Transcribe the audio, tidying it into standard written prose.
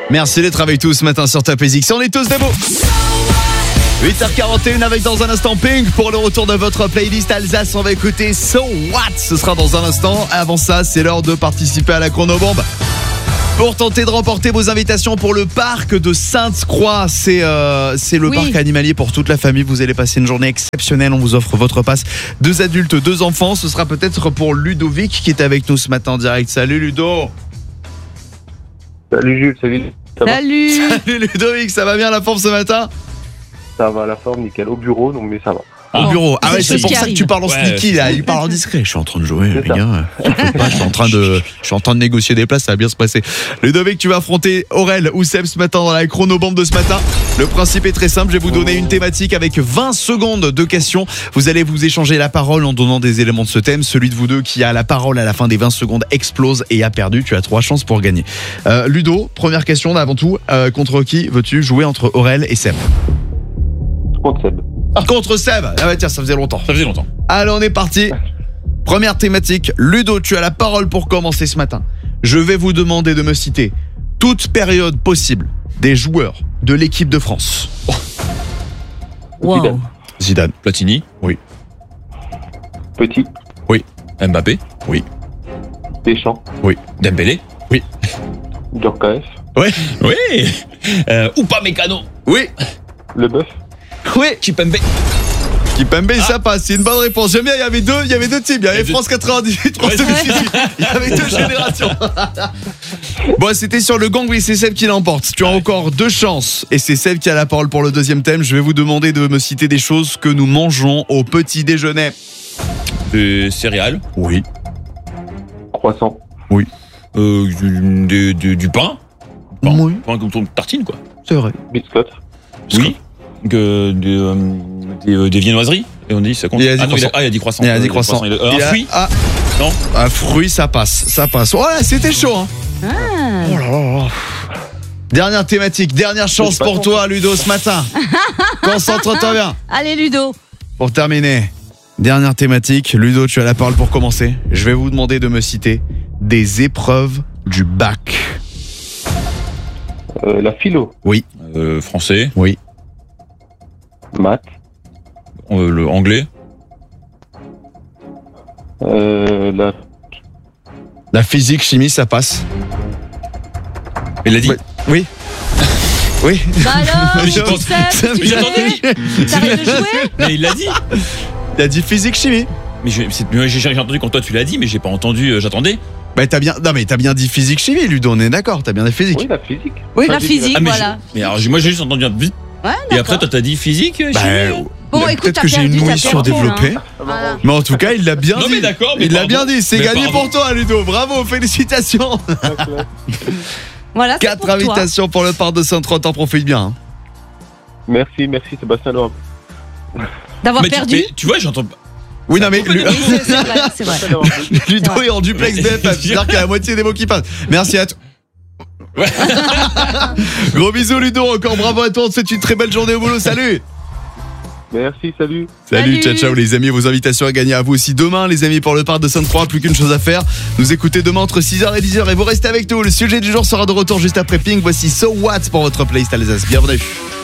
Merci d'être avec tous ce matin sur Top X. On est tous debout. 8h41 avec dans un instant Pink pour le retour de votre playlist Alsace. On va écouter So What. Ce sera dans un instant. Avant ça, c'est l'heure de participer à la chronobombe. Pour tenter de remporter vos invitations pour le parc de Sainte-Croix, c'est le parc animalier pour toute la famille. Vous allez passer une journée exceptionnelle. On vous offre votre passe. 2 adultes, 2 enfants. Ce sera peut-être pour Ludovic qui est avec nous ce matin en direct. Salut Ludo. Salut Jules, salut. Salut. Salut Ludovic, ça va bien la forme ce matin? Ça va, la forme, nickel. Au bureau, donc mais ça va. Au bureau. Ah ouais, c'est c'est pour ça que tu parles en sneaky là, il parle en discret. Je suis en train de jouer, les gars. Je suis en train de négocier des places, ça va bien se passer. Ludovic, tu vas affronter Aurel ou Seb ce matin dans la chronobombe de ce matin. Le principe est très simple, je vais vous donner une thématique avec 20 secondes de questions. Vous allez vous échanger la parole en donnant des éléments de ce thème. Celui de vous deux qui a la parole à la fin des 20 secondes explose et a perdu. Tu as 3 chances pour gagner. Ludo, première question avant tout. Contre qui veux-tu jouer entre Aurel et Seb? Contre Seb. Contre Seb. Ah bah tiens, ça faisait longtemps. Allez, on est parti. Première thématique. Ludo, tu as la parole pour commencer ce matin. Je vais vous demander de me citer toute période possible des joueurs de l'équipe de France. Wow. Zidane. Platini. Oui. Petit. Oui. Mbappé. Oui. Deschamps. Oui. Dembélé. Oui. Djorkaeff. Oui. Oui. Upamecano. Oui. Leboeuf. Oui. Kipembe. Kipembe, ça passe. C'est une bonne réponse. J'aime bien, il y avait deux teams. Il y avait France 98, France 2018. Il y avait 2 générations. Bon, c'était sur le gang, oui, c'est Seb qui l'emporte. Tu as encore 2 chances. Et c'est Seb qui a la parole pour le deuxième thème. Je vais vous demander de me citer des choses que nous mangeons au petit déjeuner. Des céréales. Oui. Croissant. Oui. Du pain. Oui. Pain comme ton tartine, quoi. C'est vrai. Biscotte. Oui. Des viennoiseries. Et on dit, ça compte. Il a dit croissant. Il a dit croissant. Il a dit croissant. Un fruit. Non. Un fruit, ça passe. Ça passe. Ouais, c'était chaud, hein. Oh là là. Dernière thématique, dernière chance pour toi, Ludo, ce matin. Concentre-toi bien. Allez Ludo. Pour terminer, dernière thématique. Ludo, tu as la parole pour commencer. Je vais vous demander de me citer des épreuves du bac. La philo. Oui. Français. Oui. Maths. Le anglais. La physique, chimie, ça passe. Il l'a dit. Oui. Oui. Bah alors, Mais j'attends- Seb, Mais j'attendais. t'arrêtes de jouer? Mais il l'a dit. Il a dit physique, chimie. Mais j'ai entendu quand toi tu l'as dit, mais j'ai pas entendu. J'attendais. Bah t'as bien dit physique, chimie, Ludo, on est d'accord, t'as bien dit physique. Oui, la physique. Oui. La physique, Ah, mais voilà. mais alors moi j'ai juste entendu un vite. Ouais, Et après toi t'as dit physique. Bah, chimie. Bon, écoute, peut-être t'as que j'ai perdu, une t'as ouïe perdu, surdéveloppée. hein. Voilà. Mais en tout cas, il l'a bien Non, dit. mais d'accord, mais il l'a pardon. bien dit, c'est Mais gagné pardon. pour toi, Ludo. Bravo, félicitations. Voilà, c'est 4 pour toi. invitations pour le parc de Sainte-Croix, t'en profites bien. Hein. Merci Sébastien Laurent. D'avoir Mais perdu. tu vois, j'entends. Oui, non, mais Oui, c'est vrai, c'est vrai. Ludo Ouais. est en duplex BFM, c'est-à-dire qu'il y a la moitié des mots qui passent. Merci à toi. Gros bisous, Ludo. Encore bravo à toi. On te souhaite une très belle journée au boulot. Salut. Merci, salut. Salut, Salut. ciao, les amis. Vos invitations à gagner à vous aussi demain, les amis, pour le parc de Sainte-Croix. Plus qu'une chose à faire. Nous écoutez demain entre 6h et 10h. Et vous restez avec nous. Le sujet du jour sera de retour juste après Pink. Voici So What pour votre playlist Alsace. Bienvenue.